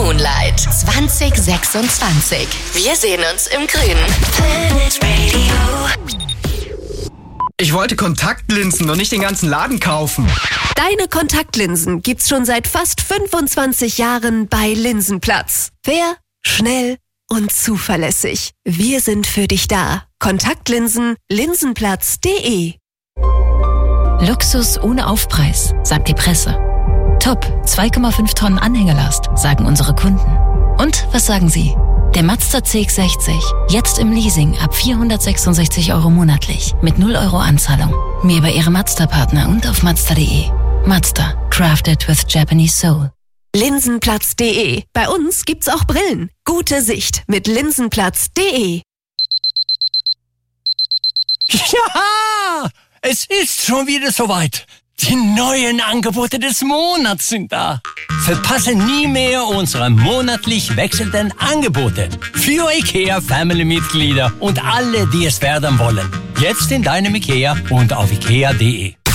Moonlight 2026. Wir sehen uns im Grünen. Planet Radio. Ich wollte Kontaktlinsen und nicht den ganzen Laden kaufen. Deine Kontaktlinsen gibt's schon seit fast 25 Jahren bei Linsenplatz. Fair, schnell und zuverlässig. Wir sind für dich da. Kontaktlinsen, linsenplatz.de. Luxus ohne Aufpreis, sagt die Presse. Top, 2,5 Tonnen Anhängerlast, sagen unsere Kunden. Und was sagen Sie? Der Mazda CX-60, jetzt im Leasing ab 466 € monatlich, mit 0 € Anzahlung. Mehr bei Ihrem Mazda-Partner und auf Mazda.de. Mazda, crafted with Japanese soul. Linsenplatz.de. Bei uns gibt's auch Brillen. Gute Sicht mit linsenplatz.de. Ja, es ist schon wieder soweit. Die neuen Angebote des Monats sind da. Verpasse nie mehr unsere monatlich wechselnden Angebote für IKEA-Family-Mitglieder und alle, die es werden wollen. Jetzt in deinem IKEA und auf IKEA.de.